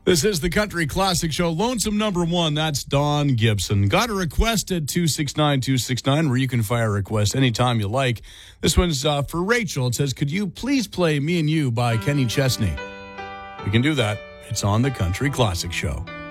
This is the Country Classic Show. Lonesome number one, that's Don Gibson. Got a request at 269-269 where you can fire a request anytime you like. This one's for Rachel. It says, could you please play Me and You by Kenny Chesney? We can do that. It's on the Country Classic Show.